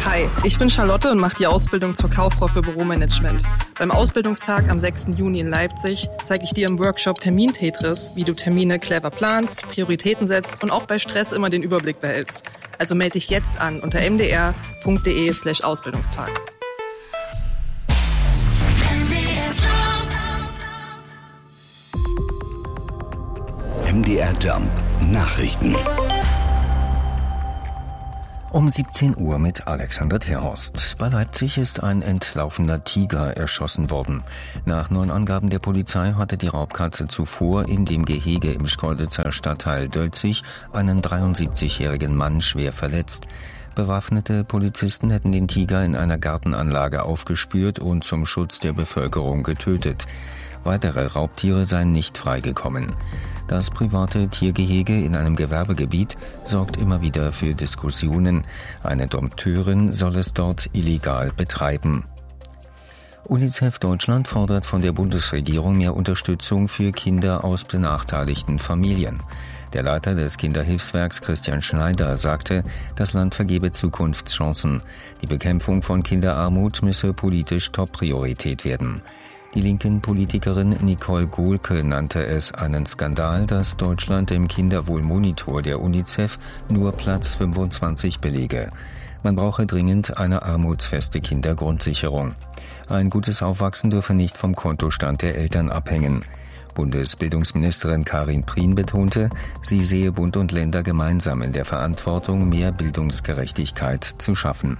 Hi, ich bin Charlotte und mache die Ausbildung zur Kauffrau für Büromanagement. Beim Ausbildungstag am 6. Juni in Leipzig zeige ich dir im Workshop Termin-Tetris, wie du Termine clever planst, Prioritäten setzt und auch bei Stress immer den Überblick behältst. Also melde dich jetzt an unter mdr.de/Ausbildungstag. MDR Jump Nachrichten. Um 17 Uhr mit Alexander Terhorst. Bei Leipzig ist ein entlaufener Tiger erschossen worden. Nach 9 Angaben der Polizei hatte die Raubkatze zuvor in dem Gehege im Schkeuditzer Stadtteil Dölzig einen 73-jährigen Mann schwer verletzt. Bewaffnete Polizisten hätten den Tiger in einer Gartenanlage aufgespürt und zum Schutz der Bevölkerung getötet. Weitere Raubtiere seien nicht freigekommen. Das private Tiergehege in einem Gewerbegebiet sorgt immer wieder für Diskussionen. Eine Dompteurin soll es dort illegal betreiben. UNICEF Deutschland fordert von der Bundesregierung mehr Unterstützung für Kinder aus benachteiligten Familien. Der Leiter des Kinderhilfswerks Christian Schneider sagte, das Land vergebe Zukunftschancen. Die Bekämpfung von Kinderarmut müsse politisch Top-Priorität werden. Die linken Politikerin Nicole Gohlke nannte es einen Skandal, dass Deutschland im Kinderwohlmonitor der UNICEF nur Platz 25 belege. Man brauche dringend eine armutsfeste Kindergrundsicherung. Ein gutes Aufwachsen dürfe nicht vom Kontostand der Eltern abhängen. Bundesbildungsministerin Karin Prien betonte, sie sehe Bund und Länder gemeinsam in der Verantwortung, mehr Bildungsgerechtigkeit zu schaffen.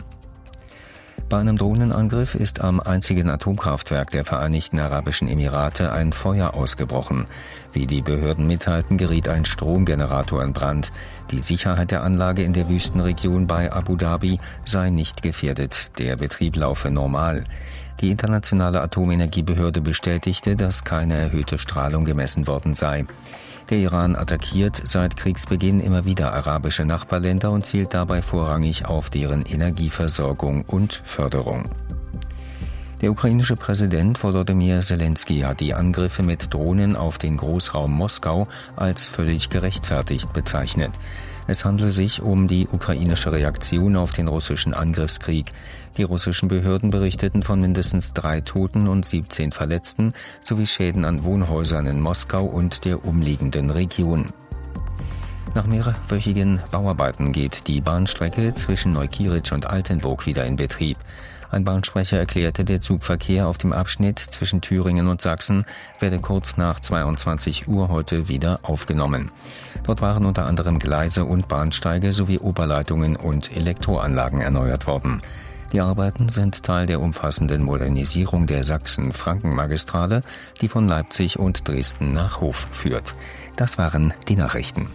Bei einem Drohnenangriff ist am einzigen Atomkraftwerk der Vereinigten Arabischen Emirate ein Feuer ausgebrochen. Wie die Behörden mitteilten, geriet ein Stromgenerator in Brand. Die Sicherheit der Anlage in der Wüstenregion bei Abu Dhabi sei nicht gefährdet. Der Betrieb laufe normal. Die internationale Atomenergiebehörde bestätigte, dass keine erhöhte Strahlung gemessen worden sei. Der Iran attackiert seit Kriegsbeginn immer wieder arabische Nachbarländer und zielt dabei vorrangig auf deren Energieversorgung und Förderung. Der ukrainische Präsident Volodymyr Zelensky hat die Angriffe mit Drohnen auf den Großraum Moskau als völlig gerechtfertigt bezeichnet. Es handle sich um die ukrainische Reaktion auf den russischen Angriffskrieg. Die russischen Behörden berichteten von mindestens 3 Toten und 17 Verletzten sowie Schäden an Wohnhäusern in Moskau und der umliegenden Region. Nach mehrwöchigen Bauarbeiten geht die Bahnstrecke zwischen Neukieritzsch und Altenburg wieder in Betrieb. Ein Bahnsprecher erklärte, der Zugverkehr auf dem Abschnitt zwischen Thüringen und Sachsen werde kurz nach 22 Uhr heute wieder aufgenommen. Dort waren unter anderem Gleise und Bahnsteige sowie Oberleitungen und Elektroanlagen erneuert worden. Die Arbeiten sind Teil der umfassenden Modernisierung der Sachsen-Franken-Magistrale, die von Leipzig und Dresden nach Hof führt. Das waren die Nachrichten.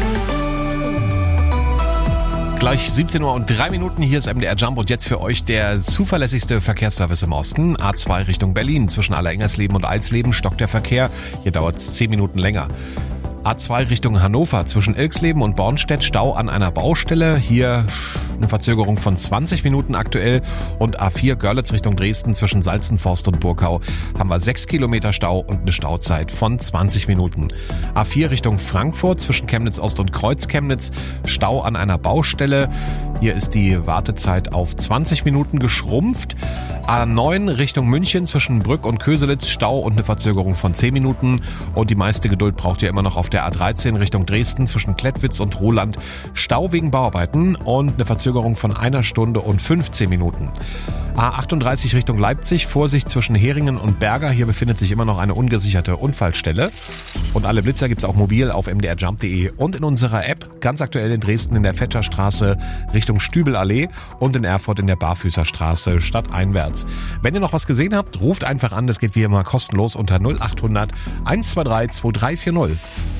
Gleich 17 Uhr und 3 Minuten, hier ist MDR Jump und jetzt für euch der zuverlässigste Verkehrsservice im Osten. A2 Richtung Berlin, zwischen Allerengersleben und Alsleben stockt der Verkehr, hier dauert es 10 Minuten länger. A2 Richtung Hannover, zwischen Ilksleben und Bornstedt, Stau an einer Baustelle. Hier eine Verzögerung von 20 Minuten aktuell. Und A4 Görlitz Richtung Dresden, zwischen Salzenforst und Burkau, haben wir 6 Kilometer Stau und eine Stauzeit von 20 Minuten. A4 Richtung Frankfurt, zwischen Chemnitz Ost und Kreuz-Chemnitz, Stau an einer Baustelle. Hier ist die Wartezeit auf 20 Minuten geschrumpft. A9 Richtung München, zwischen Brück und Köselitz, Stau und eine Verzögerung von 10 Minuten. Und die meiste Geduld braucht ihr immer noch auf der A13 Richtung Dresden, zwischen Klettwitz und Roland, Stau wegen Bauarbeiten und eine Verzögerung von 1 Stunde und 15 Minuten. A38 Richtung Leipzig, Vorsicht zwischen Heringen und Berger, hier befindet sich immer noch eine ungesicherte Unfallstelle. Und alle Blitzer gibt's auch mobil auf mdrjump.de und in unserer App, ganz aktuell in Dresden in der Fetscherstraße Richtung Stübelallee und in Erfurt in der Barfüßerstraße stadteinwärts. Wenn ihr noch was gesehen habt, ruft einfach an, das geht wie immer kostenlos unter 0800 123 2340.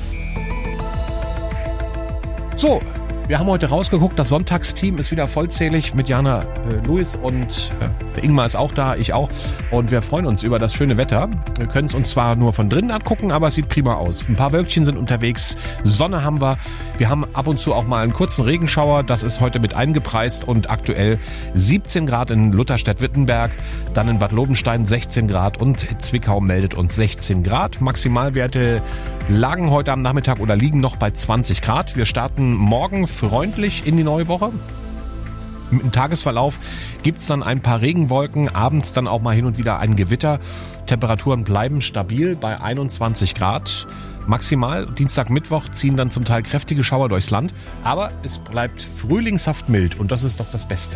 So, wir haben heute rausgeguckt, das Sonntagsteam ist wieder vollzählig mit Jana Luis und Ingmar ist auch da, ich auch. Und wir freuen uns über das schöne Wetter. Wir können es uns zwar nur von drinnen angucken, aber es sieht prima aus. Ein paar Wölkchen sind unterwegs, Sonne haben wir. Wir haben ab und zu auch mal einen kurzen Regenschauer, das ist heute mit eingepreist und aktuell 17 Grad in Lutherstedt-Wittenberg, dann in Bad Lobenstein 16 Grad und Zwickau meldet uns 16 Grad. Maximalwerte lagen heute am Nachmittag oder liegen noch bei 20 Grad. Wir starten morgen freundlich in die neue Woche. Im Tagesverlauf gibt's dann ein paar Regenwolken, abends dann auch mal hin und wieder ein Gewitter. Temperaturen bleiben stabil bei 21 Grad. Maximal Dienstag, Mittwoch ziehen dann zum Teil kräftige Schauer durchs Land. Aber es bleibt frühlingshaft mild und das ist doch das Beste.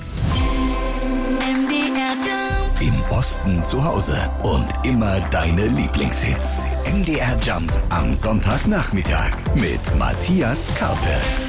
Im Osten zu Hause und immer deine Lieblingshits. MDR Jump am Sonntagnachmittag mit Matthias Karpe.